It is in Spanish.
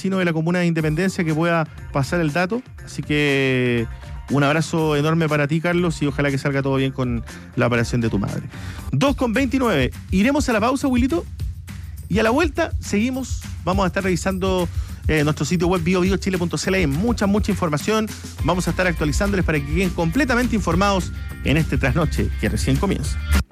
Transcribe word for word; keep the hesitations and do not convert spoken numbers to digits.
vecino de la comuna de Independencia que pueda pasar el dato. Así que un abrazo enorme para ti, Carlos, y ojalá que salga todo bien con la operación de tu madre. dos con veintinueve. Iremos a la pausa, Wilito, y a la vuelta seguimos. Vamos a estar revisando eh, nuestro sitio web bio bio chile punto c l. Hay mucha, mucha información. Vamos a estar actualizándoles para que queden completamente informados en este trasnoche que recién comienza.